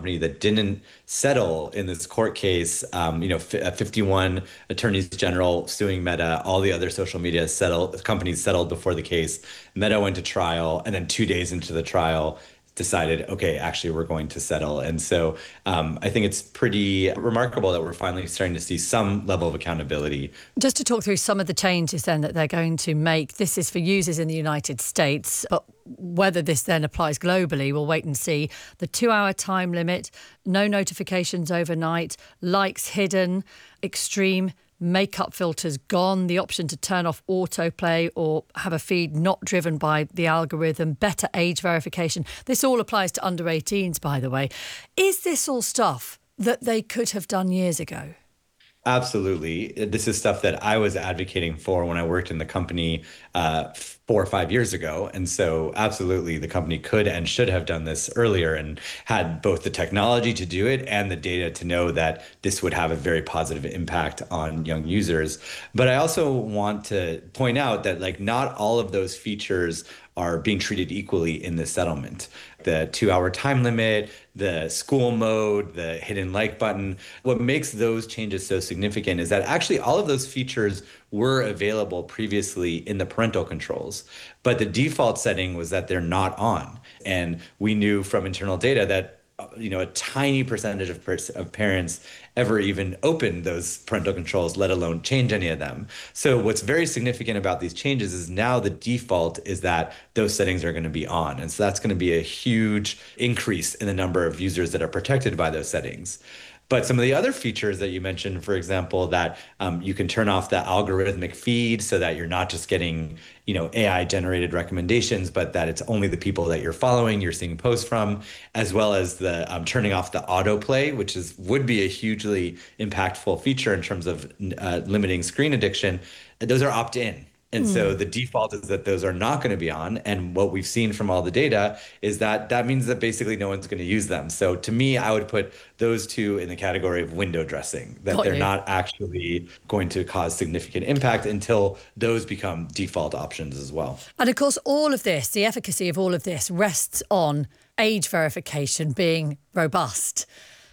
company that didn't settle in this court case. 51 attorneys general suing Meta, all the other social media companies settled before the case. Meta went to trial, and then 2 days into the trial, decided, okay, actually, we're going to settle. And so I think it's pretty remarkable that we're finally starting to see some level of accountability. Just to talk through some of the changes then that they're going to make, this is for users in the United States, but whether this then applies globally, we'll wait and see. The 2-hour time limit, no notifications overnight, likes hidden, extreme makeup filters gone, the option to turn off autoplay or have a feed not driven by the algorithm, better age verification. This all applies to under 18s, by the way. Is this all stuff that they could have done years ago? Absolutely. This is stuff that I was advocating for when I worked in the company 4 or 5 years ago. And so, absolutely, the company could and should have done this earlier and had both the technology to do it and the data to know that this would have a very positive impact on young users. But I also want to point out that, like, not all of those features are being treated equally in the settlement. The 2-hour time limit, the school mode, the hidden like button. What makes those changes so significant is that actually all of those features were available previously in the parental controls, but the default setting was that they're not on. And we knew from internal data that a tiny percentage of parents ever even open those parental controls, let alone change any of them. So what's very significant about these changes is now the default is that those settings are going to be on. And so that's going to be a huge increase in the number of users that are protected by those settings. But some of the other features that you mentioned, for example, that you can turn off the algorithmic feed so that you're not just getting, AI generated recommendations, but that it's only the people that you're following, you're seeing posts from, as well as the turning off the autoplay, which would be a hugely impactful feature in terms of limiting screen addiction. Those are opt-in. And so the default is that those are not going to be on. And what we've seen from all the data is that that means that basically no one's going to use them. So to me, I would put those two in the category of window dressing, that they're not actually going to cause significant impact until those become default options as well. And of course, all of this, the efficacy of all of this rests on age verification being robust.